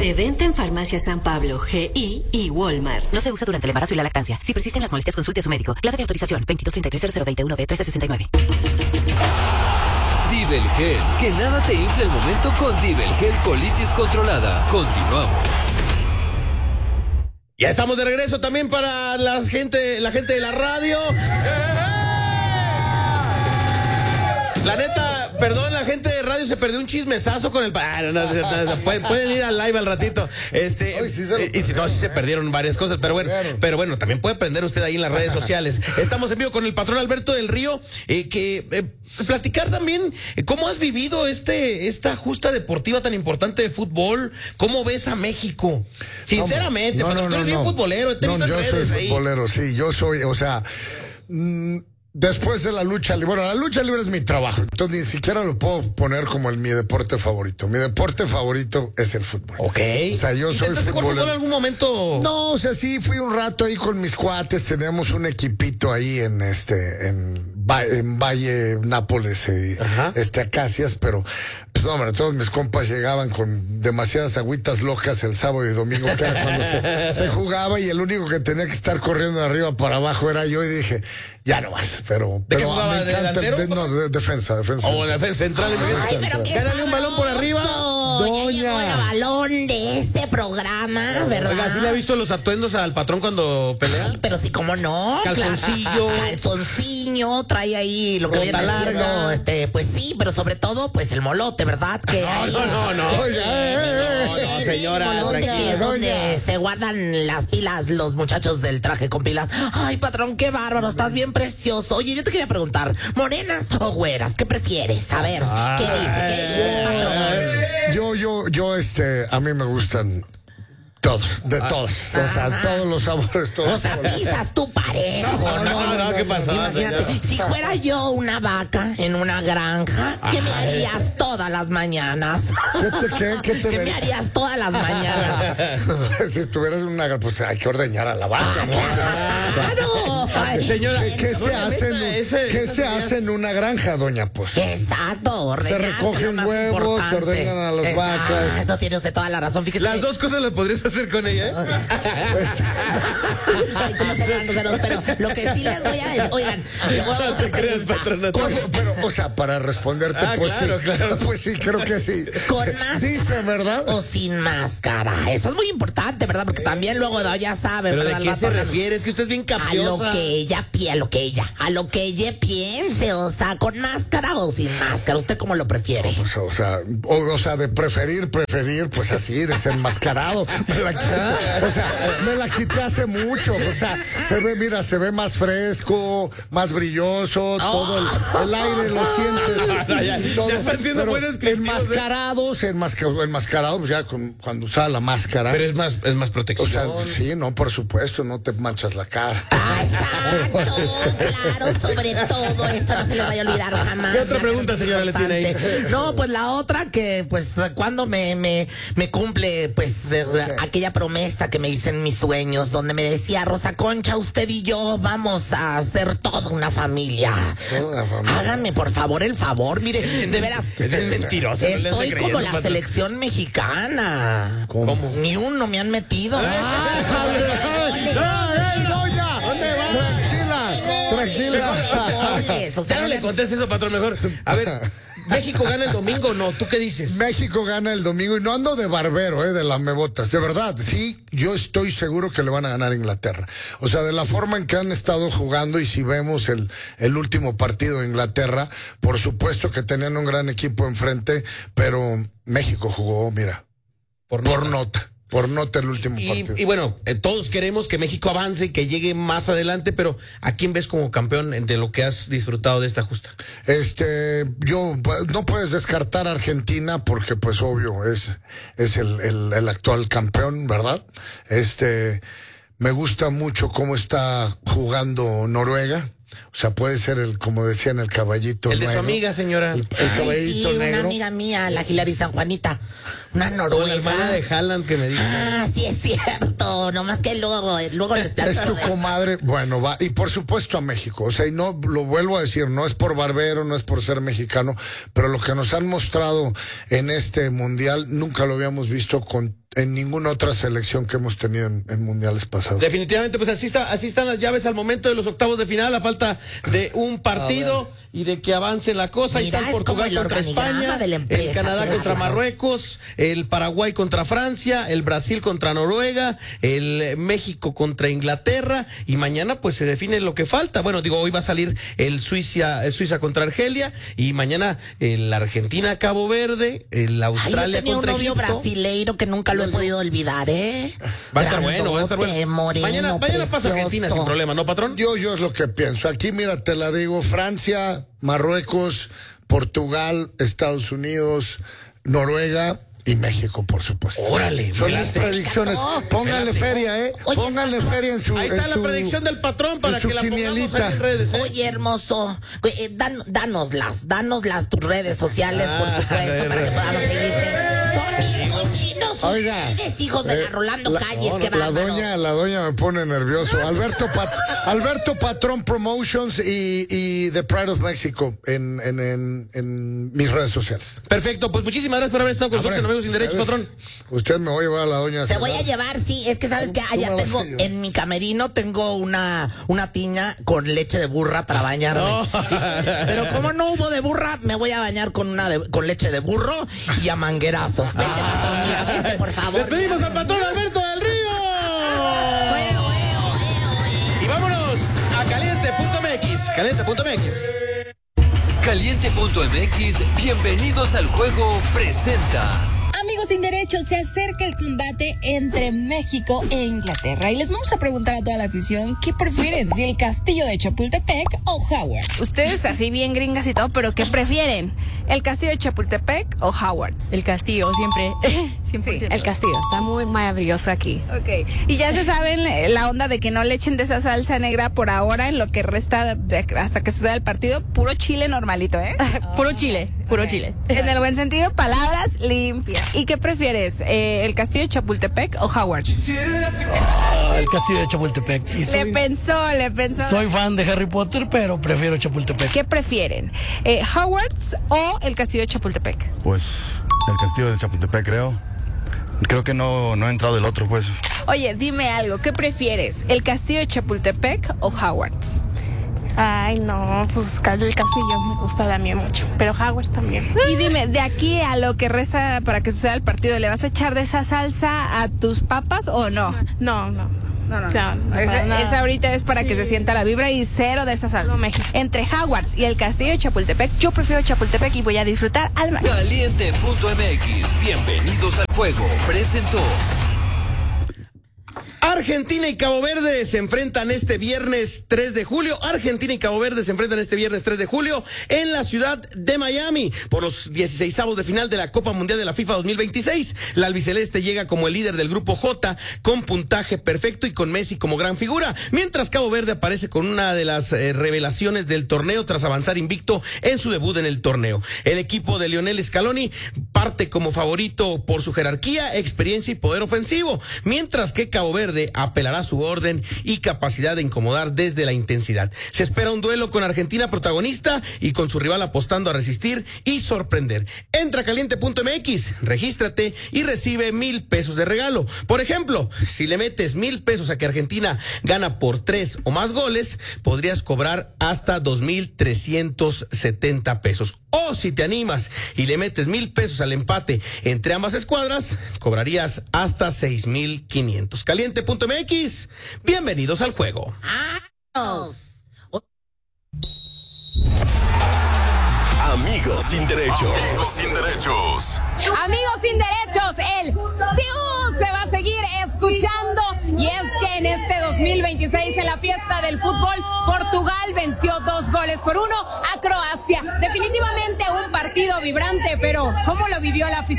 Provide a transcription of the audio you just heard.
De venta en Farmacia San Pablo, GI y Walmart. No se usa durante el embarazo y la lactancia. Si persisten las molestias, consulte a su médico. Clave de autorización 2233-0021-B1369. Dibelgel, que nada te infle el momento con Dibelgel colitis controlada. Continuamos. Ya estamos de regreso también para la gente de la radio. La neta, perdón, la gente de radio se perdió un chismesazo con el... pueden ir al live al ratito. Y si no, sí se perdieron varias cosas, pero bueno, también puede aprender usted ahí en las redes sociales. Estamos en vivo con el patrón Alberto del Río, platicar también cómo has vivido esta justa deportiva tan importante de fútbol. ¿Cómo ves a México? Sinceramente, tú eres bien futbolero. Yo soy futbolero, sí, yo soy, después de la lucha libre, la lucha libre es mi trabajo, entonces ni siquiera lo puedo poner como mi deporte favorito. Mi deporte favorito es el fútbol. Ok. O sea, yo soy futbolero. ¿En algún momento? No, sí, fui un rato ahí con mis cuates, teníamos un equipito ahí en Valle Nápoles, Acacias, pero pues no, hombre, todos mis compas llegaban con demasiadas agüitas locas el sábado y domingo, que era cuando se jugaba, y el único que tenía que estar corriendo de arriba para abajo era yo, y dije, ya no más, pero ¿de qué jugaba? ¿De delantero? Defensa. Defensa central. Gánale un balón por arriba. Doña. Ya llegó el balón de este programa, ¿verdad? Oiga, ¿sí le ha visto los atuendos al patrón cuando pelea? Ay, pero sí, ¿cómo no? Calzoncillo, trae ahí lo que viene siendo, pues sí, pero sobre todo, pues el molote, ¿verdad? Que no, señora, tranquila. Donde se guardan las pilas los muchachos del traje con pilas. Ay, patrón, qué bárbaro, estás bien precioso. Oye, yo te quería preguntar, ¿morenas o güeras? ¿Qué prefieres? A ver, ¿qué dice, patrón? Yo, a mí me gustan todos, todos. O sea, todos los sabores, todos. O sea, pisas tu parejo. No, ¿qué pasó? Imagínate, si fuera yo una vaca en una granja, ¿qué me harías todas las mañanas? ¿Qué me harías todas las mañanas? Si estuvieras en una granja, pues hay que ordeñar a la vaca, ¿no? ¡Claro! Señora, ¿qué se hace en una granja, doña? Pues exacto, se recogen huevos, se ordeñan a las vacas. Exacto, tiene usted toda la razón. Fíjese. Las dos cosas las podrías hacer con ella, Ay, cómo pero lo que sí les voy a decir, oigan, otra pregunta. Pero, o sea, para responderte, claro. Pues sí, creo que sí. ¿Con máscara? Dice, ¿verdad? O sin máscara. Eso es muy importante, ¿verdad? Porque también luego ya sabe, ¿pero ¿verdad? de qué se refiere? Es que usted es bien capciosa. A lo que ella piense, o sea, con máscara o sin máscara. ¿Usted cómo lo prefiere? O sea, de preferir, pues así, desenmascarado. Me la quité hace mucho. O sea, se ve más fresco, más brilloso, todo el aire lo sientes. Y todo, ya están siendo muy descriptivos. Enmascarado, pues ya cuando usaba la máscara. Pero es más protección. O sea, sí, no, por supuesto, no te manchas la cara. Exacto, claro, sobre todo, eso no se le vaya a olvidar jamás. ¿Qué otra pregunta, señora, le tiene ahí? No, pues la otra que, pues, cuando me cumple, pues, aquella promesa que me hice en mis sueños, donde me decía, Rosa Concha, usted y yo vamos a ser toda una familia. Hágame, por favor, el favor, mire, de veras. Es mentiroso. Estoy como la selección mexicana. ¿Cómo? Ni uno me han metido. Tranquila. Ya no le contestes eso, patrón, mejor. A ver, ¿México gana el domingo o no? ¿Tú qué dices? México gana el domingo, y no ando de barbero, de lamebotas. De verdad, sí, yo estoy seguro que le van a ganar a Inglaterra. O sea, de la forma en que han estado jugando, y si vemos el último partido de Inglaterra, por supuesto que tenían un gran equipo enfrente, pero México jugó, mira, por nota. Por nota el último partido. Y bueno, todos queremos que México avance y que llegue más adelante, pero ¿a quién ves como campeón de lo que has disfrutado de esta justa? No puedes descartar a Argentina porque, pues, obvio, es el actual campeón, ¿verdad? Me gusta mucho cómo está jugando Noruega. O sea, puede ser como decían, el caballito el de negro. Su amiga, señora. El caballito negro. Una amiga mía, la Hilary San Juanita. Una noruega. La hermana de Haaland que me dijo. Sí es cierto. Nomás que luego les platico. Es tu comadre. Bueno, va. Y por supuesto a México. O sea, y no, lo vuelvo a decir, no es por barbero, no es por ser mexicano, pero lo que nos han mostrado en este mundial, nunca lo habíamos visto con en ninguna otra selección que hemos tenido en mundiales pasados. Definitivamente, pues así están las llaves al momento de los octavos de final, a falta de un partido y de que avance la cosa. Ahí está Portugal contra España, el Canadá contra Marruecos, el Paraguay contra Francia, el Brasil contra Noruega, el México contra Inglaterra, y mañana pues se define lo que falta. Bueno, hoy va a salir el Suiza contra Argelia, y mañana el Argentina Cabo Verde, el Australia contra Egipto. Yo tenía un novio brasileiro que nunca lo he podido olvidar, Va a estar bueno. Moreno, mañana pasa Argentina sin problema, ¿no, patrón? Yo es lo que pienso. Aquí, mira, te la digo, Francia, Marruecos, Portugal, Estados Unidos, Noruega y México, por supuesto. Órale. Son las predicciones. Pónganle feria, Oye, pónganle feria en su... Ahí está la predicción del patrón para que la pongamos ahí en redes. Oye, hermoso, danoslas tus redes sociales, por supuesto, para que podamos seguirte. Son mis cochinos ustedes, hijos de la Rolando Calles, qué bárbaro. La doña me pone nervioso. Alberto Patrón Promotions y The Pride of Mexico en mis redes sociales. Perfecto, pues muchísimas gracias por haber estado con nosotros en Amigos Sin Derechos, patrón. Usted me va a llevar a la doña. Te voy a llevar, sí, es que sabes que allá tengo, en mi camerino tengo una tina con leche de burra para bañarme. No. Pero como no hubo de burra, me voy a bañar con leche de burro y a manguerazos. Vente, patrón, mira, vente, por favor. Despedimos al patrón Alberto del Río. Y vámonos a caliente.mx. Caliente.mx, bienvenidos al juego, presenta. Amigos Sin Derechos, se acerca el combate entre México e Inglaterra y les vamos a preguntar a toda la afición qué prefieren, si el castillo de Chapultepec o Howard. Ustedes así bien gringas y todo, pero ¿qué prefieren? ¿El castillo de Chapultepec o Howard? El castillo, siempre. 100%. Sí, el castillo, está muy maravilloso aquí. Ok, y ya se saben la onda de que no le echen de esa salsa negra por ahora en lo que resta hasta que suceda el partido, puro chile normalito, Puro chile. En el buen sentido, palabras limpias. ¿Y qué prefieres? ¿El castillo de Chapultepec o Howard? El castillo de Chapultepec. Le pensó. Soy fan de Harry Potter, pero prefiero Chapultepec. ¿Qué prefieren? ¿Hogwarts o el castillo de Chapultepec? Pues el castillo de Chapultepec, creo. Creo que no ha entrado el otro, pues. Oye, dime algo. ¿Qué prefieres? ¿El castillo de Chapultepec o Hogwarts? Ay, no, pues el castillo me gusta a mí mucho, pero Howard también. Y dime, de aquí a lo que resta para que suceda el partido, ¿le vas a echar de esa salsa a tus papas o no? No. Esa ahorita es para que se sienta la vibra y cero de esa salsa. No, entre Hogwarts y el castillo de Chapultepec, yo prefiero Chapultepec y voy a disfrutar al máximo. Caliente.mx, bienvenidos al juego, presentó. Argentina y Cabo Verde se enfrentan este viernes 3 de julio. En la ciudad de Miami por los 16avos de final de la Copa Mundial de la FIFA 2026. La albiceleste llega como el líder del grupo J con puntaje perfecto y con Messi como gran figura, mientras Cabo Verde aparece con una de las revelaciones del torneo tras avanzar invicto en su debut en el torneo. El equipo de Lionel Scaloni parte como favorito por su jerarquía, experiencia y poder ofensivo, mientras que Cabo Verde apelará a su orden y capacidad de incomodar desde la intensidad. Se espera un duelo con Argentina protagonista y con su rival apostando a resistir y sorprender. Entra a caliente.mx, regístrate y recibe 1,000 pesos de regalo. Por ejemplo, si le metes 1,000 pesos a que Argentina gana por 3 o más goles, podrías cobrar hasta 2,370 pesos. O si te animas y le metes 1,000 pesos al empate entre ambas escuadras, cobrarías hasta 6,500. Caliente.mx, bienvenidos al juego. Amigos sin derechos. Amigos sin derechos, el CIU se va a seguir escuchando. Y es que en este 2026, en la fiesta del fútbol, Portugal venció 2-1 a Croacia. Definitivamente un partido vibrante, pero ¿cómo lo vivió la afición?